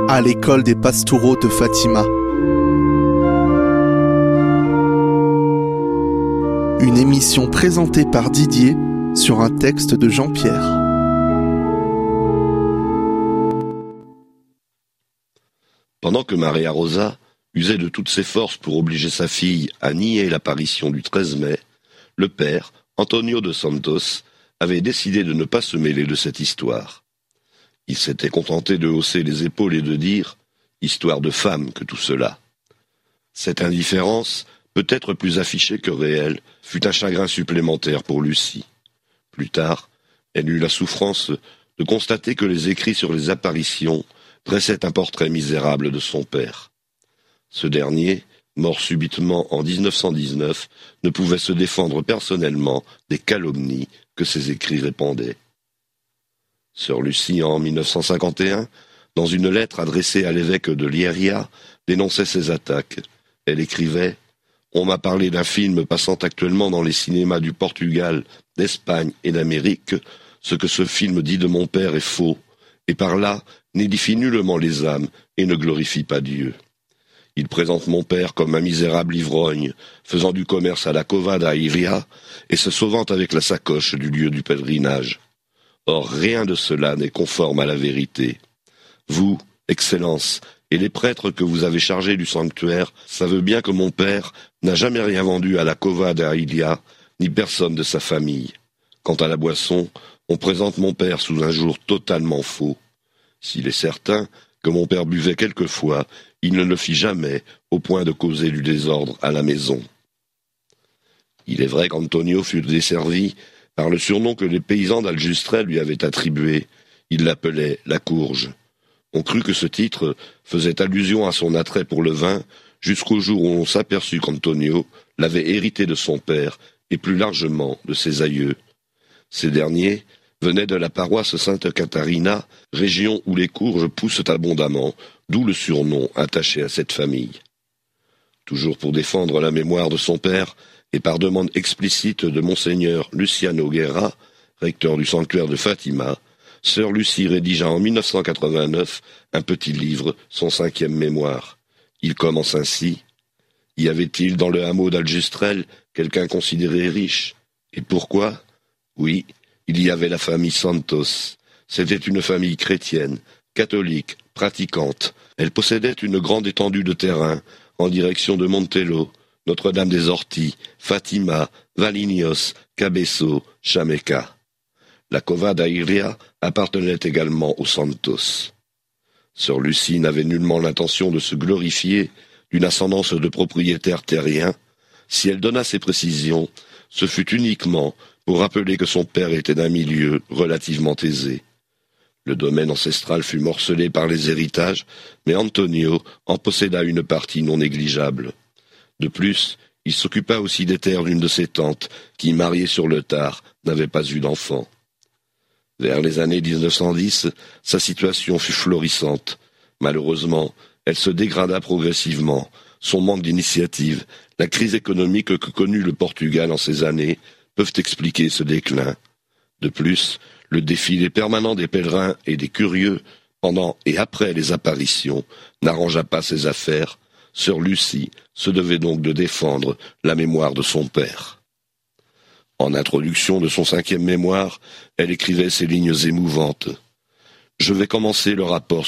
à l'école des Pastoureaux de Fatima. Une émission présentée par Didier sur un texte de Jean-Pierre. Pendant que Maria Rosa usait de toutes ses forces pour obliger sa fille à nier l'apparition du 13 mai, le père, Antonio de Santos, avait décidé de ne pas se mêler de cette histoire. Il s'était contenté de hausser les épaules et de dire « histoire de femme que tout cela ». Cette indifférence, peut-être plus affichée que réelle, fut un chagrin supplémentaire pour Lucie. Plus tard, elle eut la souffrance de constater que les écrits sur les apparitions dressaient un portrait misérable de son père. Ce dernier, mort subitement en 1919, ne pouvait se défendre personnellement des calomnies que ses écrits répandaient. Sœur Lucie, en 1951, dans une lettre adressée à l'évêque de Leiria, dénonçait ces attaques. Elle écrivait « On m'a parlé d'un film passant actuellement dans les cinémas du Portugal, d'Espagne et d'Amérique. Ce que ce film dit de mon père est faux, et par là n'édifie nullement les âmes et ne glorifie pas Dieu. Il présente mon père comme un misérable ivrogne, faisant du commerce à la Cova da Iria et se sauvant avec la sacoche du lieu du pèlerinage. Or, rien de cela n'est conforme à la vérité. Vous, Excellence, et les prêtres que vous avez chargés du sanctuaire savent bien que mon père n'a jamais rien vendu à la Cova da Iria, ni personne de sa famille. Quant à la boisson, on présente mon père sous un jour totalement faux. S'il est certain que mon père buvait quelquefois, il ne le fit jamais, au point de causer du désordre à la maison. Il est vrai qu'Antonio fut desservi par le surnom que les paysans d'Aljustrel lui avaient attribué. Il l'appelait la courge. On crut que ce titre faisait allusion à son attrait pour le vin, jusqu'au jour où on s'aperçut qu'Antonio l'avait hérité de son père, et plus largement de ses aïeux. Ces derniers venaient de la paroisse Sainte-Catharina, région où les courges poussent abondamment, d'où le surnom attaché à cette famille. Toujours pour défendre la mémoire de son père, et par demande explicite de monseigneur Luciano Guerra, recteur du sanctuaire de Fatima, sœur Lucie rédigea en 1989 un petit livre, son 5e mémoire. Il commence ainsi. Y avait-il dans le hameau d'Aljustrel quelqu'un considéré riche? Et pourquoi? Oui, il y avait la famille Santos. C'était une famille chrétienne, catholique, pratiquante. Elle possédait une grande étendue de terrain, en direction de Montelo, Notre-Dame des Orties, Fatima, Valinhos, Cabeço, Chameca. La Cova da Iria appartenait également aux Santos. Sœur Lucie n'avait nullement l'intention de se glorifier d'une ascendance de propriétaires terriens. Si elle donna ces précisions, ce fut uniquement pour rappeler que son père était d'un milieu relativement aisé. Le domaine ancestral fut morcelé par les héritages, mais Antonio en posséda une partie non négligeable. De plus, il s'occupa aussi des terres d'une de ses tantes, qui, mariée sur le tard, n'avait pas eu d'enfant. Vers les années 1910, sa situation fut florissante. Malheureusement, elle se dégrada progressivement. Son manque d'initiative, la crise économique que connut le Portugal en ces années, peuvent expliquer ce déclin. De plus, le défilé permanent des pèlerins et des curieux, pendant et après les apparitions, n'arrangea pas ses affaires. Sœur Lucie se devait donc de défendre la mémoire de son père. En introduction de son 5e mémoire, elle écrivait ces lignes émouvantes. « Je vais commencer le rapport